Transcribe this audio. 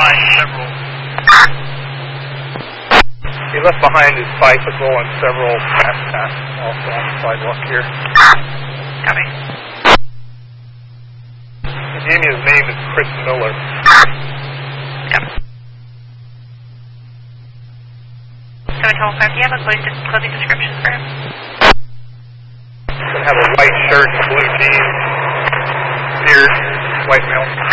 behind several. He left behind his bicycle and several backpacks also on the sidewalk here. Copy. He gave me his name is Chris Miller. Copy. 725, do you have a clothing description for him? He's going to have a white shirt and blue jeans, beard, white male.